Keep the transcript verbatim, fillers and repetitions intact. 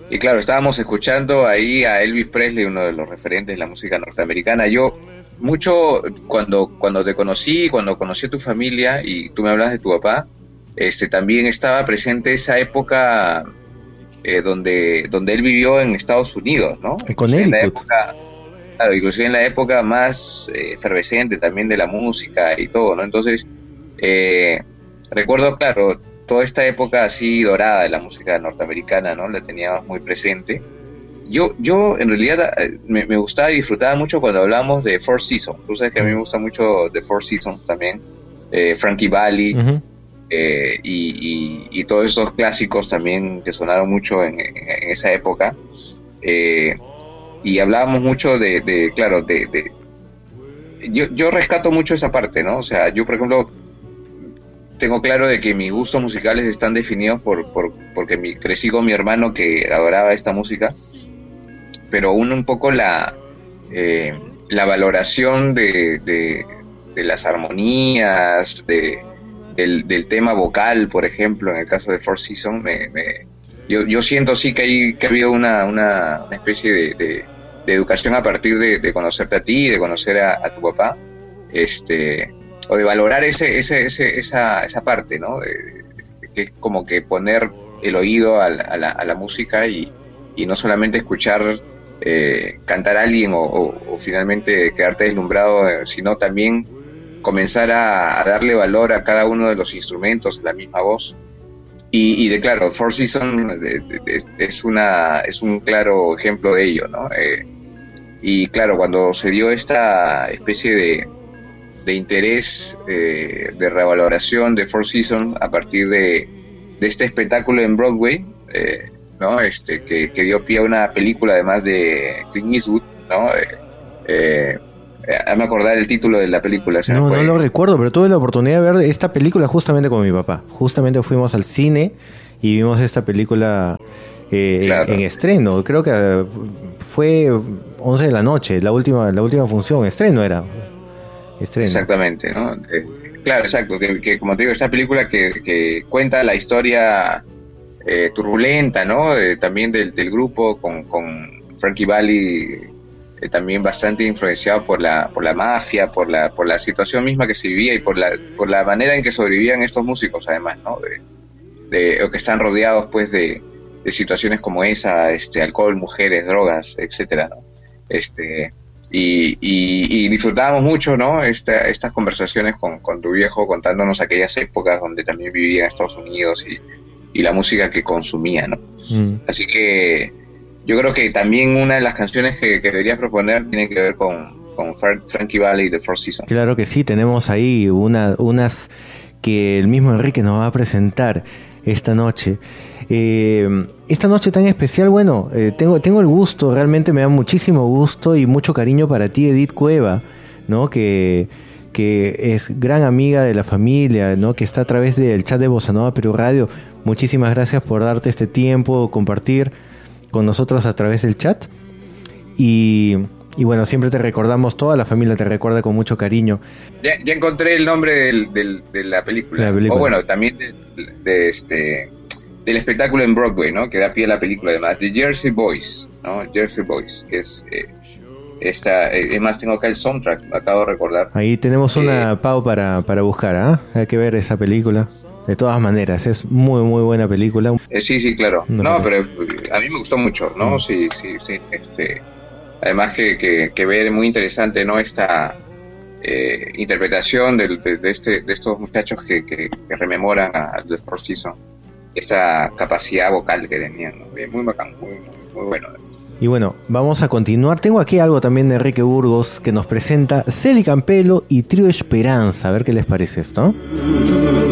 y claro, estábamos escuchando ahí a Elvis Presley, uno de los referentes de la música norteamericana. Yo mucho, cuando, cuando te conocí, cuando conocí a tu familia y tú me hablas de tu papá, este, también estaba presente esa época eh, donde, donde él vivió en Estados Unidos, ¿no? En Connecticut. Claro, inclusive en la época más eh, efervescente también de la música y todo, ¿no? Entonces, eh, recuerdo, claro, toda esta época así dorada de la música norteamericana, ¿no? La teníamos muy presente. Yo, yo en realidad me, me gustaba y disfrutaba mucho cuando hablábamos de Four Seasons. Tú sabes que a mí me gusta mucho de Four Seasons también, eh, Frankie Valli, uh-huh. eh, y, y, y todos esos clásicos también que sonaron mucho en, en, en esa época. Eh, y hablábamos mucho de, de claro, de, de yo, yo rescato mucho esa parte, ¿no? O sea, yo por ejemplo tengo claro de que mis gustos musicales están definidos por, por porque mi, crecí con mi hermano que adoraba esta música, pero uno un poco la eh, la valoración de, de, de las armonías, de, del, del tema vocal, por ejemplo, en el caso de Four Seasons, me, me, yo, yo siento sí que hay que ha habido una, una, una especie de, de, de educación a partir de, de conocerte a ti, de conocer a, a tu papá, este, o de valorar ese, ese, ese, esa, esa parte, ¿no? De, de, que es como que poner el oído a la, a la, a la música y, y no solamente escuchar eh, cantar a alguien o, o, o finalmente quedarte deslumbrado, eh, sino también comenzar a, a darle valor a cada uno de los instrumentos, la misma voz. Y, y de claro, Four Seasons de, de, de, es una es un claro ejemplo de ello, ¿no? Eh, y claro, cuando se dio esta especie de, de interés, eh, de revaloración de Four Seasons a partir de, de este espectáculo en Broadway, eh, ¿no? Este que, que dio pie a una película además de Clint Eastwood, ¿no? Eh, eh, a me acordar el título de la película. No, no lo recuerdo, pero tuve la oportunidad de ver esta película justamente con mi papá. Justamente fuimos al cine y vimos esta película eh, claro. en, en estreno. Creo que fue once de la noche, la última la última función. Estreno era. Estreno. Exactamente, ¿no? Eh, claro, exacto. Que, que como te digo, esta película que, que cuenta la historia eh, turbulenta, ¿no? Eh, también del, del grupo con, con Frankie Valli, también bastante influenciado por la por la mafia, por la por la situación misma que se vivía y por la por la manera en que sobrevivían estos músicos, además, ¿no? De, de o que están rodeados pues de, de situaciones como esa, este alcohol, mujeres, drogas, etcétera, ¿no? Este y, y, y disfrutábamos mucho, ¿no? Esta, estas conversaciones con, con tu viejo contándonos aquellas épocas donde también vivía en Estados Unidos y, y la música que consumía, ¿no? Mm. Así que yo creo que también una de las canciones que, que deberías proponer tiene que ver con, con Frankie Valli de Four Seasons. Claro que sí, tenemos ahí una, unas que el mismo Enrique nos va a presentar esta noche. Eh, esta noche tan especial, bueno, eh, tengo, tengo el gusto, realmente me da muchísimo gusto y mucho cariño para ti, Edith Cueva, ¿no? Que, que es gran amiga de la familia, ¿no? Que está a través del chat de Bossa Nova Perú Radio. Muchísimas gracias por darte este tiempo, compartir con nosotros a través del chat y, y bueno, siempre te recordamos, toda la familia te recuerda con mucho cariño. Ya, ya encontré el nombre del, del, de la película, la película. O bueno, también de, de este del espectáculo en Broadway, ¿no? Que da pie a la película además, The Jersey Boys, ¿no? Jersey Boys, que es eh, esta, eh, es más, tengo acá el soundtrack, lo acabo de recordar. Ahí tenemos una eh, Pau para, para buscar, ¿ah? ¿eh? Hay que ver esa película. De todas maneras, es muy, muy buena película. Eh, sí, sí, claro. No, no pero a mí me gustó mucho, ¿no? Mm. Sí, sí, sí. Este, además que, que, que ver muy interesante, ¿no? Esta eh, interpretación de, de, de, este, de estos muchachos que, que, que rememoran a The Four Seasons, esa capacidad vocal que tenían, ¿no? Muy bacán, muy, muy, muy bueno. Y bueno, vamos a continuar. Tengo aquí algo también de Enrique Burgos que nos presenta Celi Campelo y Trío Esperanza. A ver qué les parece esto.